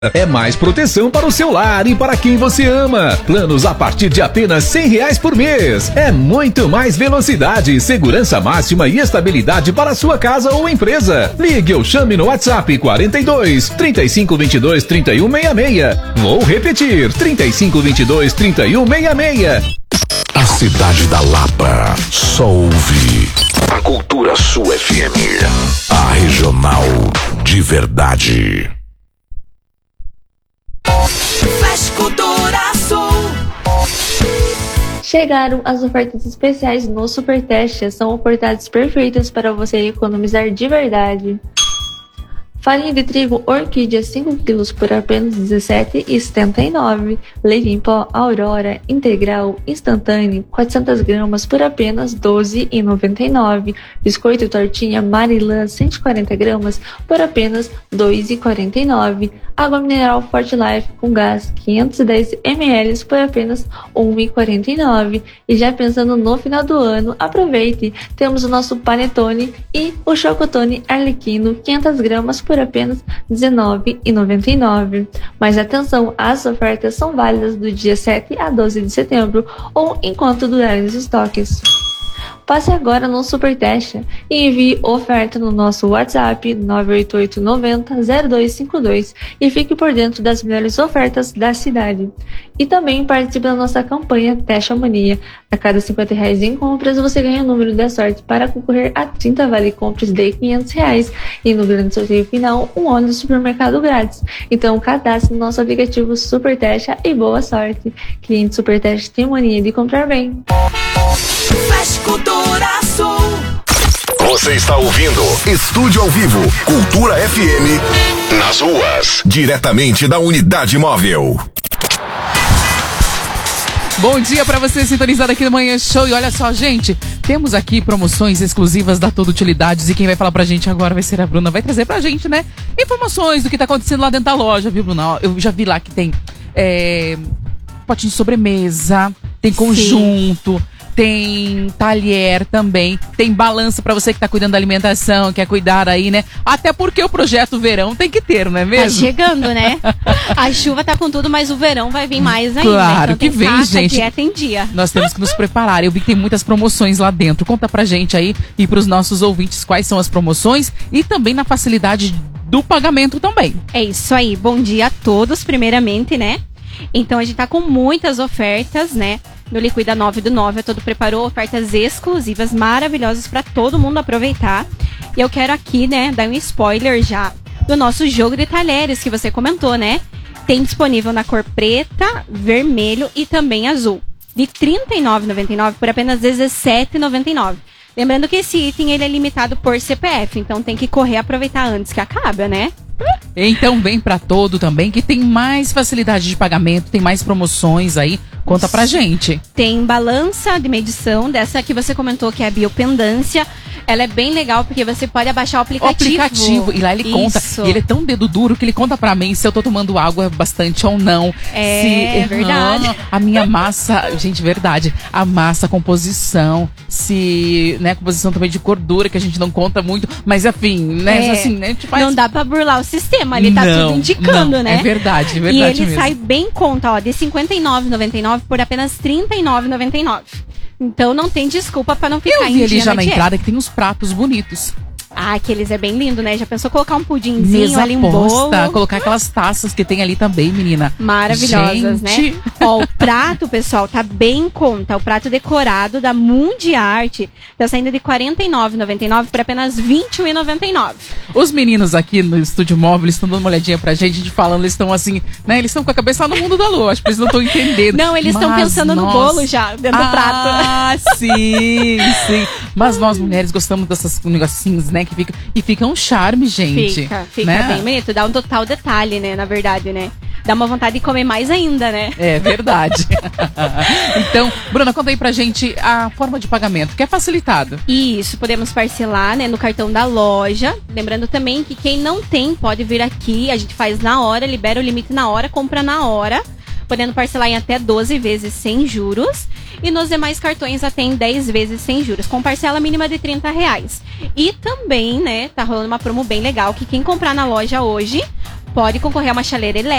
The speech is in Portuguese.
É mais proteção para o seu lar e para quem você ama. Planos a partir de apenas R$100 por mês. É muito mais velocidade, segurança máxima e estabilidade para a sua casa ou empresa. Ligue ou chame no WhatsApp 42 3522 3166. Vou repetir, 3522 3166. A cidade da Lapa só ouve a Cultura Sul FM. A regional de verdade. Flash Cultura Sul. Chegaram as ofertas especiais no Supertest. São oportunidades perfeitas para você economizar de verdade. Farinha de trigo Orquídea 5 kg por apenas R$ 17,79. Leite em pó Aurora Integral Instantâneo 400 gramas por apenas R$ 12,99. Biscoito Tortinha Marilã 140 gramas por apenas R$ 2,49. Água mineral Forte Life com gás 510 ml por apenas R$ 1,49. E já pensando no final do ano, aproveite! Temos o nosso Panetone e o Chocotone Arlequino 500 gramas por apenas R$ 19,99. Mas atenção, as ofertas são válidas do dia 7 a 12 de setembro ou enquanto durarem os estoques. Passe agora no Supertest e envie oferta no nosso WhatsApp 988900252 e fique por dentro das melhores ofertas da cidade. E também participe da nossa campanha Teste a Mania. A cada R$ 50 em compras, você ganha o número da sorte para concorrer a 30 vale-compras de R$ 500 e no grande sorteio final, um óleo do supermercado grátis. Então cadastre no nosso aplicativo Supertest e boa sorte. Cliente Supertest tem mania de comprar bem. Flash Cultura Sul. Você está ouvindo Estúdio ao Vivo, Cultura FM, nas ruas, diretamente da Unidade Móvel. Bom dia para você sintonizado aqui no Manhã Show. E olha só, gente, temos aqui promoções exclusivas da Todo Utilidades e quem vai falar pra gente agora vai ser a Bruna. Vai trazer pra gente, né, informações do que tá acontecendo lá dentro da loja, viu, Bruna? Eu já vi lá que tem potinho de sobremesa, tem conjunto. Sim. Tem talher também, tem balança pra você que tá cuidando da alimentação, quer cuidar aí, né? Até porque o projeto verão tem que ter, não é mesmo? Tá chegando, né? A chuva tá com tudo, mas o verão vai vir mais ainda. Claro, então que vem, taça, gente. Dieta em dia. Nós temos que nos preparar. Eu vi que tem muitas promoções lá dentro. Conta pra gente aí e pros nossos ouvintes quais são as promoções e também na facilidade do pagamento também. É isso aí. Bom dia a todos, primeiramente, né? Então a gente tá com muitas ofertas, né? No Liquida 9 do 9, a Todo preparou ofertas exclusivas, maravilhosas para todo mundo aproveitar. E eu quero aqui, né, dar um spoiler já do nosso jogo de talheres que você comentou, né? Tem disponível na cor preta, vermelho e também azul. De R$ 39,99 por apenas R$ 17,99. Lembrando que esse item ele é limitado por CPF, então tem que correr e aproveitar antes que acabe, né? Então vem pra Todo também, que tem mais facilidade de pagamento, tem mais promoções aí. Conta pra gente. Tem balança de medição, dessa que você comentou que é a biopendância. Ela é bem legal porque você pode abaixar o aplicativo. E lá ele conta. E ele é tão dedo duro que ele conta pra mim se eu tô tomando água bastante ou não. É verdade. A minha massa, gente, verdade. A massa, a composição, se, né, composição também de gordura, que a gente não conta muito. Mas enfim, né, assim, né, a gente faz... Não dá pra burlar o sistema, ele tá tudo indicando, né? É verdade, E ele mesmo. sai bem em conta, ó, de R$ 59,99 por apenas R$ 39,99. Então não tem desculpa pra não ficar Eu vi ali já na dieta. entrada que tem uns pratos bonitos. Ah, aqueles é bem lindo, né? Já pensou colocar um pudinzinho Mesa ali, um posta, bolo? colocar aquelas taças que tem ali também, menina. Maravilhosas, gente. né? Ó, o prato, pessoal, tá bem em conta. O prato decorado da Mundiarte tá saindo de R$ 49,99 por apenas R$ 21,99. Os meninos aqui no Estúdio Móvel estão dando uma olhadinha pra gente falando, eles estão assim, né? Eles estão com a cabeça lá no mundo da lua, acho que eles não estão entendendo. Não, eles estão pensando no bolo já, dentro do prato. Ah, sim, sim. Mas nós mulheres gostamos dessas negocinhos, né? Que fica um charme, gente. Fica né? bem bonito, dá um total detalhe, né? Na verdade, né? Dá uma vontade de comer mais ainda, né? É verdade. Então, Bruna, conta aí pra gente a forma de pagamento, que é facilitado. Isso, podemos parcelar, né, no cartão da loja. Lembrando também que quem não tem pode vir aqui, a gente faz na hora, libera o limite na hora, compra na hora, podendo parcelar em até 12 vezes sem juros. E nos demais cartões até em 10 vezes sem juros, com parcela mínima de R$ 30. E também, né, tá rolando uma promo bem legal, que quem comprar na loja hoje pode concorrer a uma chaleira elétrica.